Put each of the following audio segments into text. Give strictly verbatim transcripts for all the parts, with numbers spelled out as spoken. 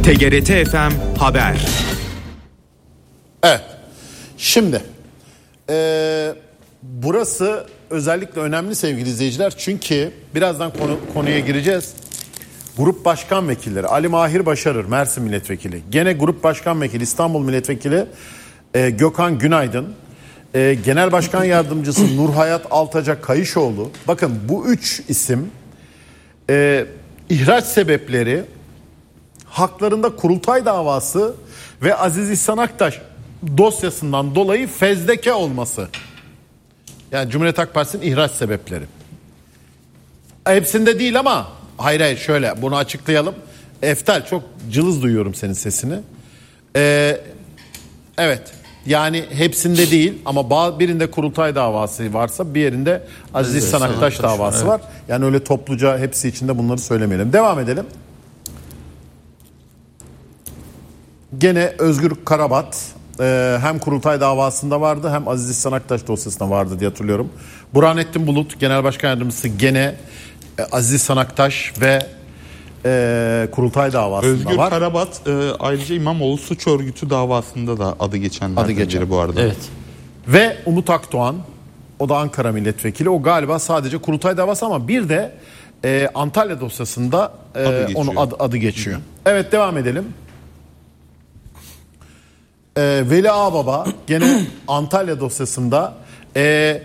T G R T F M Haber. Evet. Şimdi ee, burası özellikle önemli sevgili izleyiciler. Çünkü birazdan konu, konuya gireceğiz. Grup Başkan Vekilleri Ali Mahir Başarır, Mersin Milletvekili. Gene Grup Başkan Vekili İstanbul Milletvekili e, Gökhan Günaydın. E, Genel Başkan Yardımcısı Nurhayat Altaca Kayışoğlu. Bakın bu üç isim e, ihraç sebepleri, haklarında kurultay davası ve Aziz İhsan Aktaş dosyasından dolayı fezleke olması. Yani Cumhuriyet Halk Partisi'nin ihraç sebepleri. Hepsinde değil ama hayır hayır şöyle bunu açıklayalım. Eftal, çok cılız duyuyorum senin sesini. Ee, evet yani hepsinde değil ama birinde kurultay davası varsa bir yerinde Aziz İhsan Aktaş davası evet. var. Yani öyle topluca hepsi içinde bunları söylemeyelim. Devam edelim. Gene Özgür Karabat e, hem kurultay davasında vardı hem Aziz İhsan Aktaş dosyasında vardı diye hatırlıyorum. Burhanettin Bulut Genel Başkan Yardımcısı gene e, Aziz İhsan Aktaş ve e, kurultay davasında Özgür var. Özgür Karabat e, ayrıca İmamoğlu suç örgütü davasında da adı geçenlerden adı geçen. biri bu arada. Evet. Ve Umut Akdoğan, o da Ankara Milletvekili. O galiba sadece kurultay davası ama bir de e, Antalya dosyasında e, adı onun adı, adı geçiyor. Hı-hı. Evet, devam edelim. Ee, Veli Ağbaba gene Antalya dosyasında e,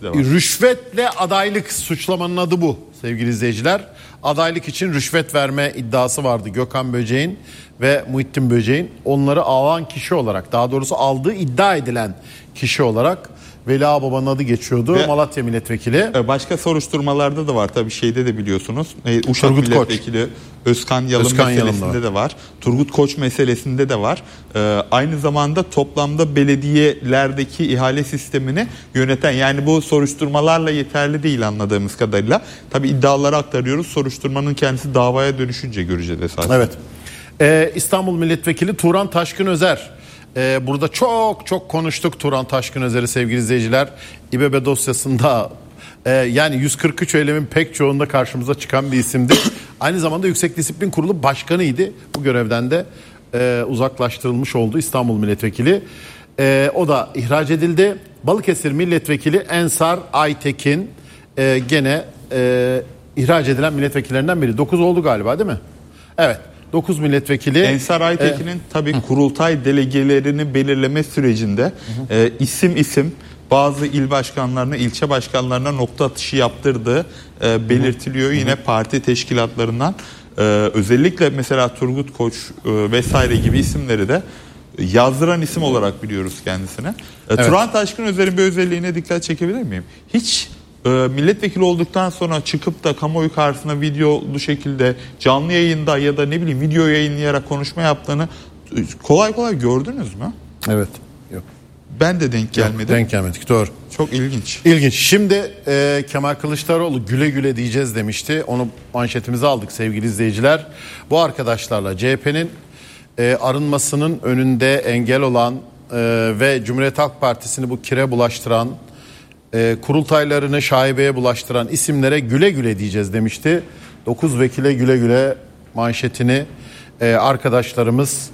rüşvetle adaylık, suçlamanın adı bu sevgili izleyiciler. Adaylık için rüşvet verme iddiası vardı Gökhan Böceğin ve Muhittin Böceğin. Onları alan kişi olarak, daha doğrusu aldığı iddia edilen kişi olarak Veli Ağbaba'nın adı geçiyordu. Ve Malatya Milletvekili. Başka soruşturmalarda da var tabii, şeyde de biliyorsunuz. Uşak Turgut Milletvekili Koç. Özkan Yalın Özkan meselesinde de var. Turgut Koç meselesinde de var. Ee, aynı zamanda toplamda belediyelerdeki ihale sistemini yöneten, yani bu soruşturmalarla yeterli değil anladığımız kadarıyla. Tabii iddiaları aktarıyoruz. Soruşturmanın kendisi davaya dönüşünce göreceğiz esasında. Evet. Ee, İstanbul Milletvekili Turan Taşkın Özer. Ee, burada çok çok konuştuk Turan Taşkın Özer'i sevgili izleyiciler. İBB dosyasında e, yani yüz kırk üç eylemin pek çoğunda karşımıza çıkan bir isimdi. Aynı zamanda Yüksek Disiplin Kurulu Başkanı'ydı. Bu görevden de e, uzaklaştırılmış oldu İstanbul Milletvekili. E, o da ihraç edildi. Balıkesir Milletvekili Ensar Aytekin e, gene e, ihraç edilen milletvekillerinden biri. dokuz oldu galiba, değil mi? Evet. dokuz milletvekili. Ensar Aytekin'in e, tabii kurultay delegelerini belirleme sürecinde e, isim isim bazı il başkanlarına, ilçe başkanlarına nokta atışı yaptırdığı e, belirtiliyor. Hı hı. Yine parti teşkilatlarından e, özellikle mesela Turgut Koç e, vesaire gibi isimleri de yazdıran isim olarak biliyoruz kendisine. E, evet. Turan Taşkın Özer'in bir özelliğine dikkat çekebilir miyim? Hiç e, milletvekili olduktan sonra çıkıp da kamuoyu karşısında videolu şekilde canlı yayında ya da ne bileyim video yayınlayarak konuşma yaptığını kolay kolay gördünüz mü? Evet. Yok. Ben de denk gelmedim. Yok, denk gelmedik, doğru. Çok ilginç. İlginç. Şimdi e, Kemal Kılıçdaroğlu güle güle diyeceğiz demişti. Onu manşetimize aldık sevgili izleyiciler. Bu arkadaşlarla C H P'nin e, arınmasının önünde engel olan e, ve Cumhuriyet Halk Partisi'ni bu kire bulaştıran, e, kurultaylarını şaibeye bulaştıran isimlere güle güle diyeceğiz demişti. dokuz vekile güle güle manşetini e, arkadaşlarımız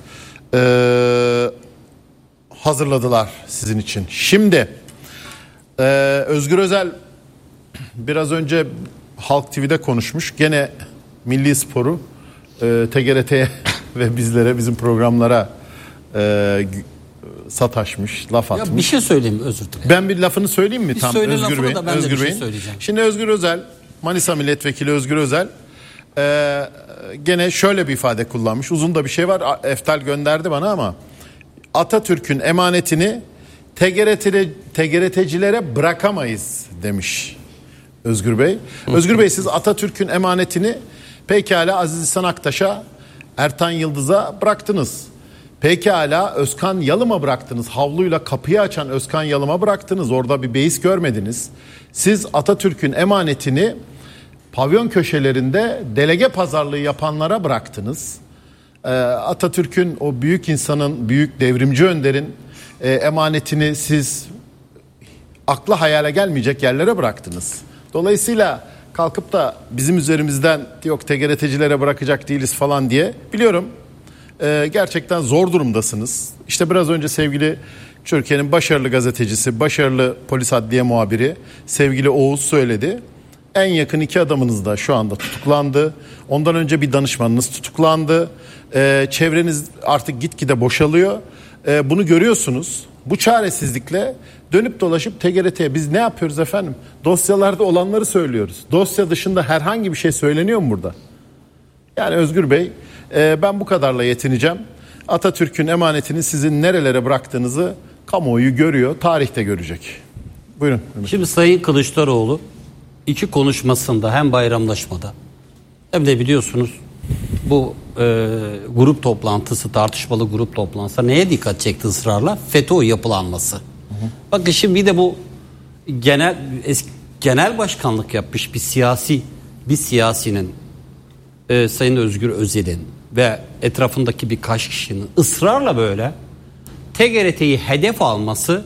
e, hazırladılar sizin için. Şimdi e, Özgür Özel biraz önce Halk T V'de konuşmuş. Gene Milli Spor'u e, T G R T'ye ve bizlere, bizim programlara e, sataşmış, laf atmış. Ya bir şey söyleyeyim, özür dilerim. Ben bir lafını söyleyeyim mi? Bir tam söyle Özgür Bey. Da ben Özgür de bir Bey. şey söyleyeceğim. Şimdi Özgür Özel, Manisa Milletvekili Özgür Özel e, gene şöyle bir ifade kullanmış. Uzun da bir şey var. Eftal gönderdi bana ama Atatürk'ün emanetini T G R T'cilere bırakamayız demiş Özgür Bey. Özgür Bey, siz Atatürk'ün emanetini pekala Aziz İhsan Aktaş'a, Ertan Yıldız'a bıraktınız. Pekala Özkan Yalım'a bıraktınız. Havluyla kapıyı açan Özkan Yalım'a bıraktınız. Orada bir beis görmediniz. Siz Atatürk'ün emanetini pavyon köşelerinde delege pazarlığı yapanlara bıraktınız. Atatürk'ün, o büyük insanın, büyük devrimci önderin e, emanetini siz akla hayale gelmeyecek yerlere bıraktınız. Dolayısıyla kalkıp da bizim üzerimizden yok T G R T'cilere bırakacak değiliz falan diye, biliyorum e, gerçekten zor durumdasınız. İşte biraz önce sevgili Türkiye'nin başarılı gazetecisi, başarılı polis adliye muhabiri sevgili Oğuz söyledi. En yakın iki adamınız da şu anda tutuklandı. Ondan önce bir danışmanınız tutuklandı. Ee, çevreniz artık gitgide boşalıyor. Ee, bunu görüyorsunuz. Bu çaresizlikle dönüp dolaşıp T G R T'ye biz ne yapıyoruz efendim? Dosyalarda olanları söylüyoruz. Dosya dışında herhangi bir şey söyleniyor mu burada? Yani Özgür Bey, e, ben bu kadarla yetineceğim. Atatürk'ün emanetini sizin nerelere bıraktığınızı kamuoyu görüyor, tarihte görecek. Buyurun. Şimdi Sayın Kılıçdaroğlu iki konuşmasında hem bayramlaşmada hem de biliyorsunuz bu e, grup toplantısı, tartışmalı grup toplantısı neye dikkat çekti ısrarla? FETÖ yapılanması. Hı hı. Bakın şimdi bir de bu genel eski, genel başkanlık yapmış bir siyasi bir siyasinin e, Sayın Özgür Özel'in ve etrafındaki birkaç kişinin ısrarla böyle T G R T'yi hedef alması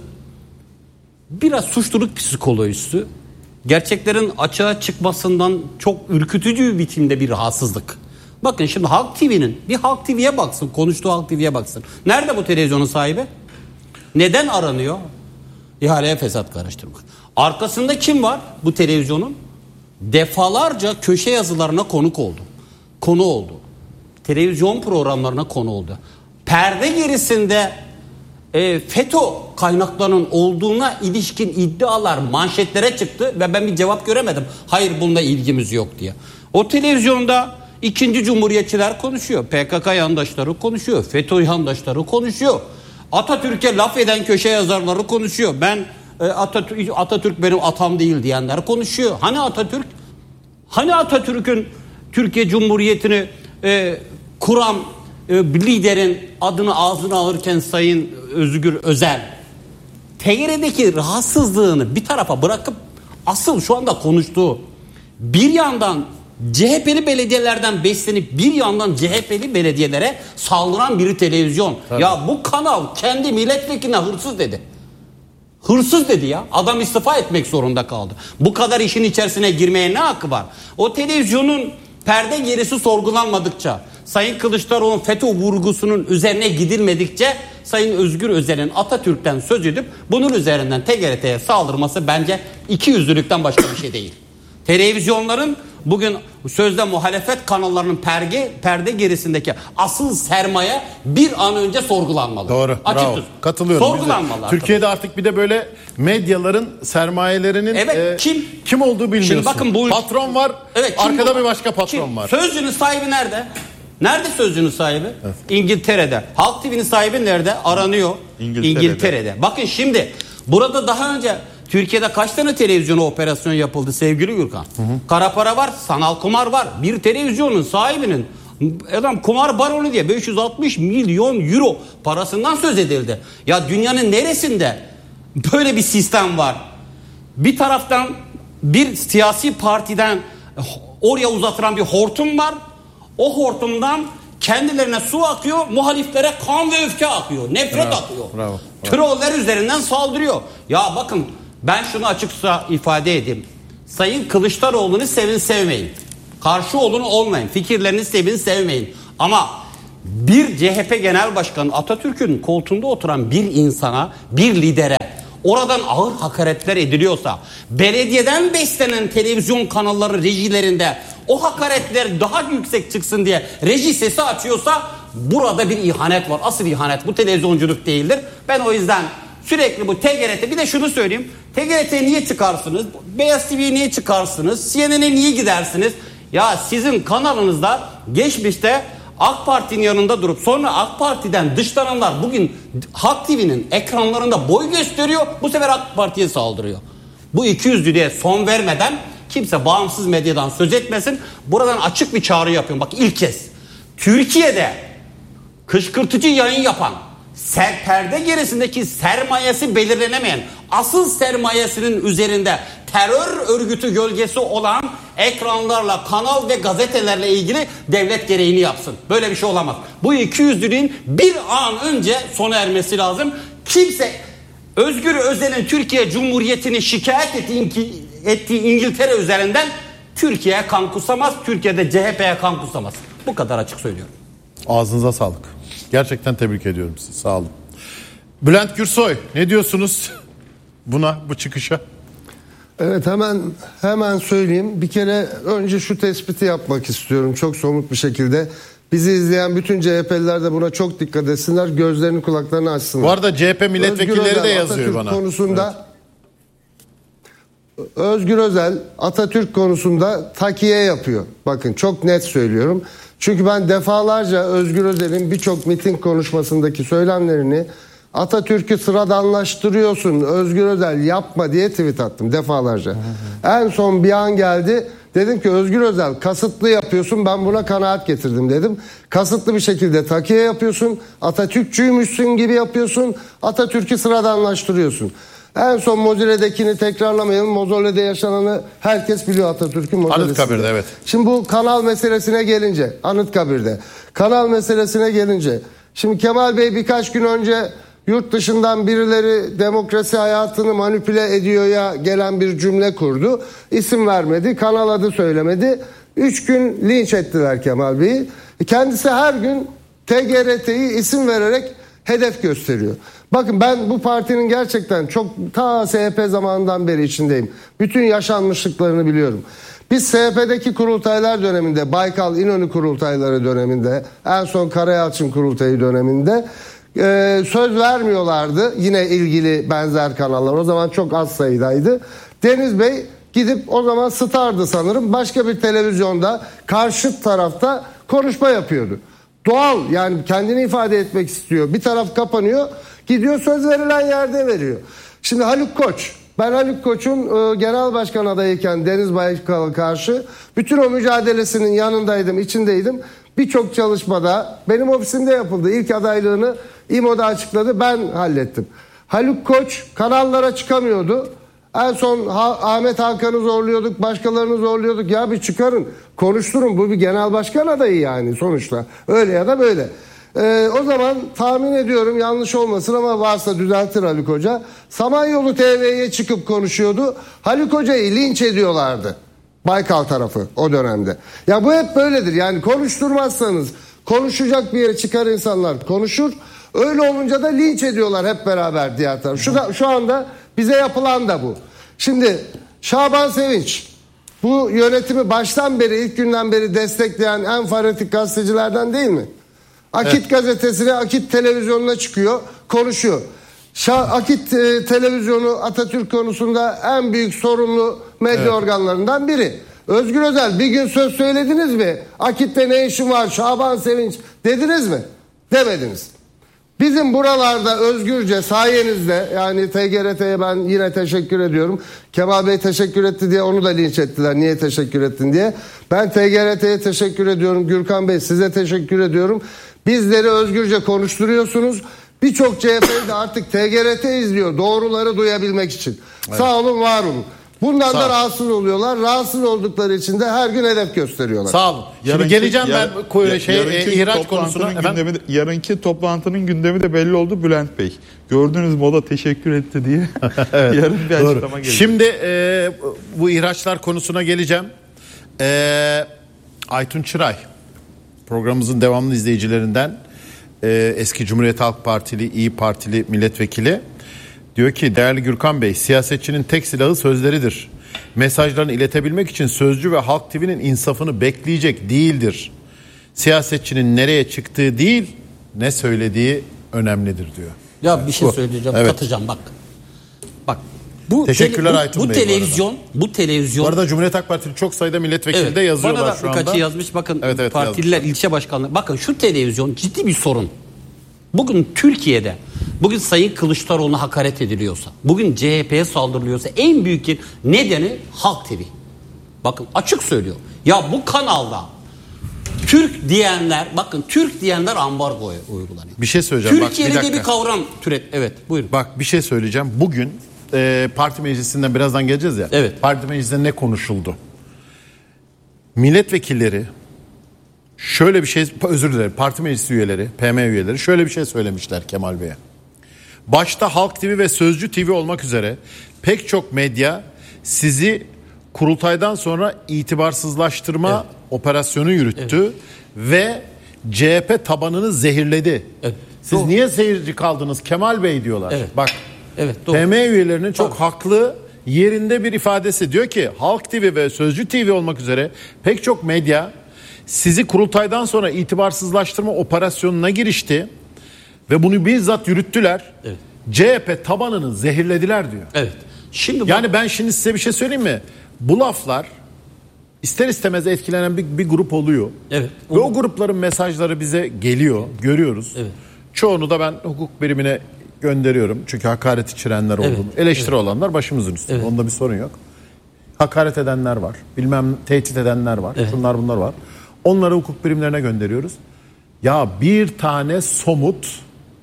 biraz suçluluk psikolojisi, gerçeklerin açığa çıkmasından çok ürkütücü bir biçimde bir rahatsızlık. Bakın şimdi Halk T V'nin bir Halk T V'ye baksın, konuştuğu Halk T V'ye baksın. Nerede bu televizyonun sahibi? Neden aranıyor? İhaleye fesat karıştırmak. Arkasında kim var bu televizyonun? Defalarca köşe yazılarına konuk oldu. Konu oldu. Televizyon programlarına konu oldu. Perde gerisinde e, FETÖ kaynaklarının olduğuna ilişkin iddialar manşetlere çıktı ve ben bir cevap göremedim. Hayır, bununla ilgimiz yok diye. O televizyonda ikinci cumhuriyetçiler konuşuyor. P K K yandaşları konuşuyor. FETÖ yandaşları konuşuyor. Atatürk'e laf eden köşe yazarları konuşuyor. Ben e, Atatürk, Atatürk benim atam değil diyenler konuşuyor. Hani Atatürk? Hani Atatürk'ün Türkiye Cumhuriyeti'ni e, kuran e, liderin adını ağzına alırken Sayın Özgür Özel T G R'deki rahatsızlığını bir tarafa bırakıp asıl şu anda konuştuğu, bir yandan C H P'li belediyelerden beslenip bir yandan C H P'li belediyelere saldıran bir televizyon. Tabii. Ya bu kanal kendi milletvekiline hırsız dedi. Hırsız dedi ya. Adam istifa etmek zorunda kaldı. Bu kadar işin içerisine girmeye ne hakkı var? O televizyonun perde gerisi sorgulanmadıkça, Sayın Kılıçdaroğlu'nun FETÖ vurgusunun üzerine gidilmedikçe Sayın Özgür Özel'in Atatürk'ten söz edip bunun üzerinden T G R T'ye saldırması bence ikiyüzlülükten başka bir şey değil. Televizyonların bugün sözde muhalefet kanallarının perde, perde gerisindeki asıl sermaye bir an önce sorgulanmalı. Doğru. Açık bravo. tut. Katılıyorum. Sorgulanmalı. Türkiye'de artık bir de böyle medyaların sermayelerinin evet, e, kim kim olduğu bilmiyorsun. Şimdi bakın bu patron var. Evet, arkada bu? bir başka patron kim? var. Sözcü'nün sahibi nerede? Nerede Sözcü'nün sahibi? Evet. İngiltere'de. Halk T V'nin sahibi nerede? Aranıyor. İngiltere'de. İngiltere'de. Bakın şimdi burada daha önce Türkiye'de kaç tane televizyona operasyon yapıldı sevgili Gürkan? Hı hı. Kara para var, sanal kumar var. Bir televizyonun sahibinin adam kumar baronu diye beş yüz altmış milyon euro parasından söz edildi. Ya dünyanın neresinde böyle bir sistem var? Bir taraftan bir siyasi partiden oraya uzatılan bir hortum var. O hortumdan kendilerine su akıyor, muhaliflere kan ve öfke akıyor, nefret bravo, akıyor. Bravo, bravo. Troller üzerinden saldırıyor. Ya bakın, ben şunu açıkça ifade edeyim. Sayın Kılıçdaroğlu'nu sevin sevmeyin. Karşı olun olmayın. Fikirlerini sevin sevmeyin. Ama bir C H P Genel Başkanı, Atatürk'ün koltuğunda oturan bir insana, bir lidere oradan ağır hakaretler ediliyorsa, belediyeden beslenen televizyon kanalları rejilerinde o hakaretler daha yüksek çıksın diye reji sesi açıyorsa burada bir ihanet var. Asıl ihanet bu televizyonculuk değildir. Ben o yüzden sürekli bu T G R T, bir de şunu söyleyeyim. T G R T'ye niye çıkarsınız? Beyaz T V'ye niye çıkarsınız? C N N'e niye gidersiniz? Ya sizin kanalınızda geçmişte AK Parti'nin yanında durup sonra AK Parti'den dışlananlar bugün Halk T V'nin ekranlarında boy gösteriyor. Bu sefer AK Parti'ye saldırıyor. Bu ikiyüzlülüğe son vermeden kimse bağımsız medyadan söz etmesin. Buradan açık bir çağrı yapıyorum. Bak, ilk kez Türkiye'de kışkırtıcı yayın yapan, ser, perde gerisindeki sermayesi belirlenemeyen, asıl sermayesinin üzerinde terör örgütü gölgesi olan ekranlarla, kanal ve gazetelerle ilgili devlet gereğini yapsın. Böyle bir şey olamaz. Bu ikiyüzlülüğün bir an önce sona ermesi lazım. Kimse Özgür Özel'in Türkiye Cumhuriyeti'ni şikayet ettiği, ettiği İngiltere üzerinden Türkiye'ye kan kusamaz, Türkiye'de C H P'ye kan kusamaz. Bu kadar açık söylüyorum. Ağzınıza sağlık. Gerçekten tebrik ediyorum sizi. Sağ olun. Bülent Gürsoy, ne diyorsunuz buna, bu çıkışa? Evet, hemen hemen söyleyeyim. Bir kere önce şu tespiti yapmak istiyorum çok somut bir şekilde. Bizi izleyen bütün C H P'liler de buna çok dikkat etsinler. Gözlerini kulaklarını açsınlar. Bu arada C H P milletvekilleri de yazıyor Atatürk bana. konusunda evet. Özgür Özel Atatürk konusunda takiye yapıyor. Bakın çok net söylüyorum. Çünkü ben defalarca Özgür Özel'in birçok miting konuşmasındaki söylemlerini Atatürk'ü sıradanlaştırıyorsun, Özgür Özel yapma diye tweet attım defalarca. Hı hı. En son bir an geldi. Dedim ki Özgür Özel kasıtlı yapıyorsun, ben buna kanaat getirdim dedim. Kasıtlı bir şekilde takiye yapıyorsun, Atatürkçüymüşsün gibi yapıyorsun, Atatürk'ü sıradanlaştırıyorsun. En son Mozire'dekini tekrarlamayalım. Mozire'de yaşananı herkes biliyor, Atatürk'ün Mozire'sinde. Anıtkabir'de, evet. Şimdi bu kanal meselesine gelince, Anıtkabir'de. Kanal meselesine gelince, şimdi Kemal Bey birkaç gün önce yurt dışından birileri demokrasi hayatını manipüle ediyor ya gelen bir cümle kurdu. İsim vermedi, kanal adı söylemedi. Üç gün linç ettiler Kemal Bey'i. Kendisi her gün T G R T'yi isim vererek hedef gösteriyor. Bakın ben bu partinin gerçekten çok ta S H P zamanından beri içindeyim. Bütün yaşanmışlıklarını biliyorum. Biz S H P'deki kurultaylar döneminde, Baykal İnönü kurultayları döneminde, en son Karayalçın kurultayı döneminde e, söz vermiyorlardı. Yine ilgili benzer kanallar. O zaman çok az sayıdaydı. Deniz Bey gidip o zaman Star'dı sanırım. Başka bir televizyonda karşıt tarafta konuşma yapıyordu. Doğal, yani kendini ifade etmek istiyor. Bir taraf kapanıyor, gidiyor söz verilen yerde veriyor. Şimdi Haluk Koç, ben Haluk Koç'un e, genel başkan adayıyken Deniz Baykal'a karşı bütün o mücadelesinin yanındaydım, içindeydim. Birçok çalışmada benim ofisimde yapıldı. İlk adaylığını İMO'da açıkladı, ben hallettim. Haluk Koç kanallara çıkamıyordu. En son ha- Ahmet Hakan'ı zorluyorduk, başkalarını zorluyorduk. Ya bir çıkarın, konuşturun, bu bir genel başkan adayı yani sonuçta. Öyle ya da böyle. Ee, o zaman tahmin ediyorum, yanlış olmasın ama varsa düzeltir Haluk Hoca. Samanyolu T V'ye çıkıp konuşuyordu. Haluk Hoca'yı linç ediyorlardı. Baykal tarafı o dönemde. Ya bu hep böyledir. Yani konuşturmazsanız, konuşacak bir yere çıkar insanlar konuşur. Öyle olunca da linç ediyorlar hep beraber diğer taraf. Şu, da, şu anda bize yapılan da bu. Şimdi Şaban Sevinç bu yönetimi baştan beri, ilk günden beri destekleyen en fanatik gazetecilerden değil mi? Akit evet. Gazetesine, Akit televizyonuna çıkıyor, konuşuyor. Şa- Akit e, televizyonu Atatürk konusunda en büyük sorumlu medya evet. organlarından biri. Özgür Özel, bir gün söz söylediniz mi? Akit'te ne işin var Şaban Sevinç dediniz mi? Demediniz. Bizim buralarda özgürce sayenizde, yani T G R T'ye ben yine teşekkür ediyorum. Kemal Bey teşekkür etti diye onu da linç ettiler. Niye teşekkür ettin diye. Ben T G R T'ye teşekkür ediyorum. Gürkan Bey size teşekkür ediyorum. Bizleri özgürce konuşturuyorsunuz. Birçok C H P de artık T G R T izliyor doğruları duyabilmek için. Evet. Sağ olun, var olun. Bundan Sağ da rahatsız oluyorlar. Rahatsız oldukları için de her gün hedef gösteriyorlar. Sağ olun. Şimdi yarınki, geleceğim ben yar, şey e, ihraç konusuna. Gündemi de, yarınki toplantının gündemi de belli oldu Bülent Bey. Gördünüz mü, o da teşekkür etti diye. Evet, yarın bir doğru. açıklama gelecek. Şimdi e, bu ihraçlar konusuna geleceğim. E, Aytun Çıray, programımızın devamlı izleyicilerinden, e, eski Cumhuriyet Halk Partili, İyi Partili milletvekili. Diyor ki değerli Gürkan Bey, siyasetçinin tek silahı sözleridir. Mesajlarını iletebilmek için Sözcü ve Halk T V'nin insafını bekleyecek değildir. Siyasetçinin nereye çıktığı değil, ne söylediği önemlidir diyor. Ya bir şey bu. söyleyeceğim, Evet. katacağım bak. Bak. Bu Teşekkürler tele, bu, Aytun bu Bey. televizyon, bu, bu televizyon. Bu arada Cumhuriyet Halk Partili çok sayıda milletvekili evet, de yazıyorlar bana da şu anda. birkaçı yazmış. Bakın evet, evet, partililer, yazmışlar. ilçe başkanları. Bakın şu televizyon ciddi bir sorun. Bugün Türkiye'de, bugün Sayın Kılıçdaroğlu'na hakaret ediliyorsa, bugün C H P'ye saldırılıyorsa en büyük nedeni Halk T V. Bakın açık söylüyor. Ya bu kanalda Türk diyenler, bakın Türk diyenler ambargo uygulanıyor. Bir şey söyleyeceğim. Türkiye'de bak, bir, bir kavram türet. Evet, buyurun. Bak bir şey söyleyeceğim. Bugün e, parti meclisinden birazdan geleceğiz ya. Evet. Parti meclisinde ne konuşuldu? Milletvekilleri şöyle bir şey, özür dilerim, parti meclisi üyeleri, P M üyeleri şöyle bir şey söylemişler Kemal Bey'e. Başta Halk T V ve Sözcü T V olmak üzere pek çok medya sizi kurultaydan sonra itibarsızlaştırma evet. operasyonu yürüttü evet. ve C H P tabanını zehirledi. Evet, Siz doğru. niye seyirci kaldınız Kemal Bey diyorlar. Evet. Bak Evet, doğru. P M üyelerinin çok Tabii. haklı yerinde bir ifadesi. Diyor ki Halk T V ve Sözcü T V olmak üzere pek çok medya sizi kurultaydan sonra itibarsızlaştırma operasyonuna girişti ve bunu bizzat yürüttüler. Evet. C H P tabanını zehirlediler diyor. Evet. Şimdi Yani bak, ben şimdi size bir şey söyleyeyim mi? Bu laflar ister istemez etkilenen bir, bir grup oluyor. Evet. Ve o grupların mesajları bize geliyor, görüyoruz. Evet. Çoğunu da ben hukuk birimine gönderiyorum. Çünkü hakaret içirenler oldu. Evet, Eleştiri olanlar başımızın üstünde. Evet. Onda bir sorun yok. Hakaret edenler var. Bilmem tehdit edenler var. Evet. Şunlar bunlar var. Onları hukuk birimlerine gönderiyoruz. Ya bir tane somut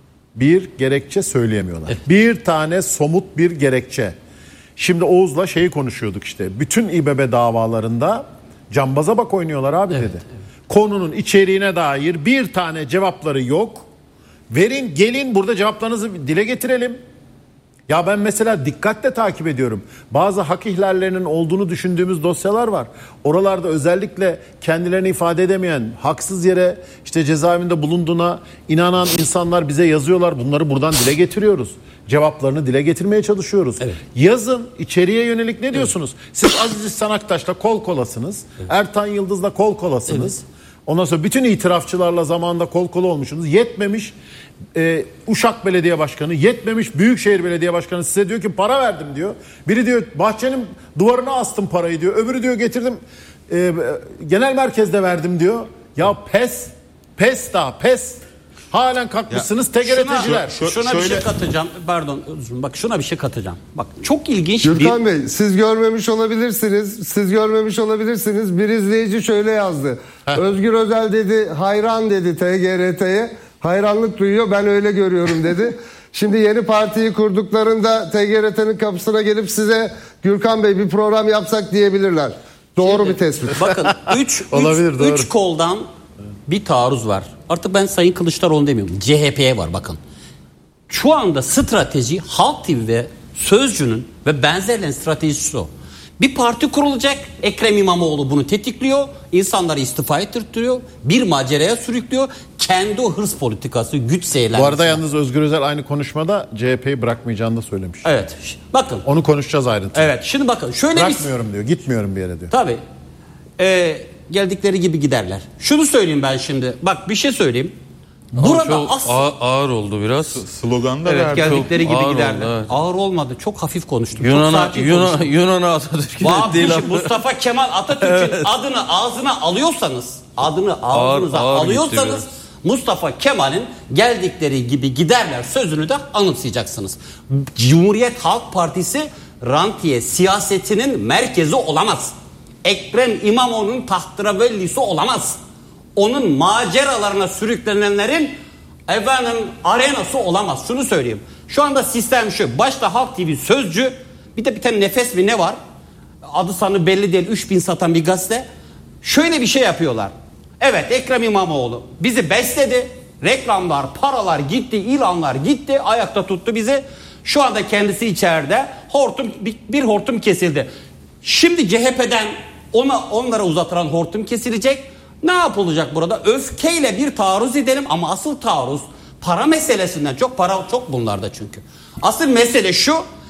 bir gerekçe söyleyemiyorlar. Evet. Bir tane somut bir gerekçe. Şimdi Oğuz'la şeyi konuşuyorduk işte. Bütün İBB davalarında cambaza bak oynuyorlar abi Evet, dedi. evet. Konunun içeriğine dair bir tane cevapları yok. Verin gelin burada cevaplarınızı dile getirelim. Ya ben mesela dikkatle takip ediyorum. Bazı hak ihlallerinin olduğunu düşündüğümüz dosyalar var. Oralarda özellikle kendilerini ifade edemeyen, haksız yere işte cezaevinde bulunduğuna inanan insanlar bize yazıyorlar. Bunları buradan dile getiriyoruz. Cevaplarını dile getirmeye çalışıyoruz. Evet. Yazın içeriye yönelik ne diyorsunuz? Siz Aziz İhsan Aktaş'la kol kolasınız. Evet. Ertan Yıldız'la kol kolasınız. Evet. Ondan sonra bütün itirafçılarla zamanında kol kola olmuşsunuz. Yetmemiş e, Uşak Belediye Başkanı, yetmemiş Büyükşehir Belediye Başkanı size diyor ki para verdim diyor. Biri diyor Bahçenin duvarına astım parayı diyor. Öbürü diyor getirdim e, genel merkezde verdim diyor. Ya pes, pes daha pes. Halen kalkmışsınız T G R T'ciler. Şuna, Şu- şuna şöyle- bir şey katacağım. Pardon özür bak şuna bir şey katacağım. Bak çok ilginç Gürkan bir... Bey siz görmemiş olabilirsiniz. Siz görmemiş olabilirsiniz. Bir izleyici şöyle yazdı. Özgür Özel dedi hayran dedi T G R T'ye. Hayranlık duyuyor ben öyle görüyorum dedi. Şimdi yeni partiyi kurduklarında T G R T'nin kapısına gelip size Gürkan Bey bir program yapsak diyebilirler. Doğru bir tespit. Bakın üç, Olabilir, üç, doğru. üç koldan bir taarruz var. Artık ben Sayın Kılıçdaroğlu demiyorum. C H P'ye var bakın. Şu anda strateji Halk T V ve Sözcü'nün ve benzerlerin stratejisi o. Bir parti kurulacak. Ekrem İmamoğlu bunu tetikliyor. İnsanları istifa ettirtiyor. Bir maceraya sürüklüyor. Kendi o hırs politikası, güç seyirlenmesi. Bu arada yalnız Özgür Özel aynı konuşmada C H P'yi bırakmayacağını da söylemiş. Evet. Bakın. Onu konuşacağız ayrıntılı. Evet. Şimdi bakın. Şöyle bir... Bırakmıyorum diyor. Gitmiyorum bir yere diyor. Tabii. Ee, geldikleri gibi giderler. Şunu söyleyeyim ben şimdi. Bak bir şey söyleyeyim. Burada çok asıl... ağır, ağır oldu biraz. Slogan da Evet verdi. geldikleri Çok gibi ağır giderler. oldu, evet. Ağır olmadı. Çok hafif konuştum. çok Yunan'a sakin Yunan, konuştum. Yunan'a Atatürk'e Vahap değil Kuşu, ama. Mustafa Kemal Atatürk'ün adını ağzına alıyorsanız, adını ağzınıza ağır gitti alıyorsanız biraz. Mustafa Kemal'in geldikleri gibi giderler sözünü de anımsayacaksınız. Cumhuriyet Halk Partisi rantiye siyasetinin merkezi olamaz. Ekrem İmamoğlu'nun tahteravellisi olamaz. Onun maceralarına sürüklenenlerin efendim arenası olamaz. Şunu söyleyeyim. Şu anda sistem şu. Başta Halk T V Sözcü, bir de bir tane Nefes mi ne var? Adı sanı belli değil. üç bin satan bir gazete. Şöyle bir şey yapıyorlar. Evet Ekrem İmamoğlu bizi besledi. Reklamlar, paralar gitti, ilanlar gitti. Ayakta tuttu bizi. Şu anda kendisi içeride. Hortum bir, bir hortum kesildi. Şimdi C H P'den ona onlara uzatılan hortum kesilecek. Ne yapılacak burada? Öfkeyle bir taarruz edelim ama asıl taarruz para meselesinden çok para çok bunlarda çünkü. Asıl mesele şu.